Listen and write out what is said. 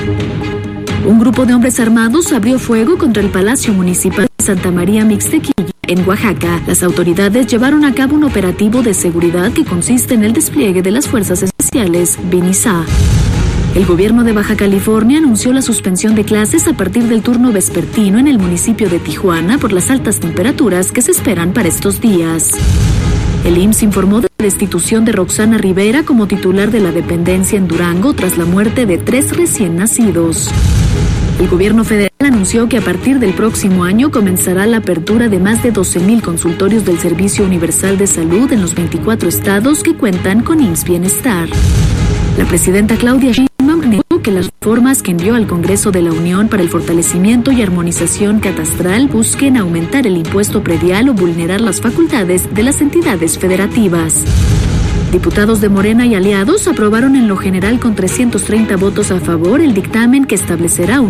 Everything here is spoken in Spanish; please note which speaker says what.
Speaker 1: Un grupo de hombres armados abrió fuego contra el Palacio Municipal de Santa María Mixtequilla, en Oaxaca. Las autoridades llevaron a cabo un operativo de seguridad que consiste en el despliegue de las Fuerzas Especiales BINISA. El gobierno de Baja California anunció la suspensión de clases a partir del turno vespertino en el municipio de Tijuana por las altas temperaturas que se esperan para estos días. El IMSS informó de la destitución de Roxana Rivera como titular de la dependencia en Durango tras la muerte de 3 recién nacidos. El gobierno federal anunció que a partir del próximo año comenzará la apertura de más de 12,000 consultorios del Servicio Universal de Salud en los 24 estados que cuentan con IMSS Bienestar. La presidenta Claudia Sheinbaum negó que las reformas que envió al Congreso de la Unión para el fortalecimiento y armonización catastral busquen aumentar el impuesto predial o vulnerar las facultades de las entidades federativas. Diputados de Morena y aliados aprobaron en lo general con 330 votos a favor el dictamen que establecerá un